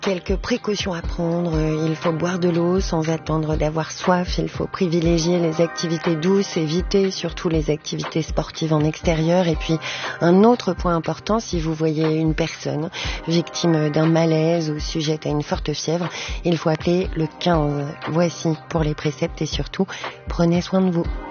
Quelques précautions à prendre, il faut boire de l'eau sans attendre d'avoir soif, il faut privilégier les activités douces, éviter surtout les activités sportives en extérieur. Et puis un autre point important, si vous voyez une personne victime d'un malaise ou sujette à une forte fièvre, il faut appeler le 15. Voici pour les préceptes et surtout, prenez soin de vous.